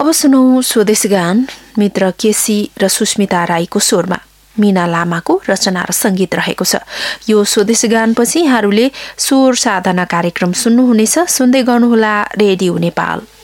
अब सुनौ स्वदेश गान मित्र केसी र सुस्मिता राईको स्वरमा मीना लामाको रचना र संगीत रहेको छ। यो स्वदेश गानपछि यहाँहरूले स्वर साधना कार्यक्रम सुन्नुहुनेछ। सुन्दै गर्नुहोला रेडियो नेपाल।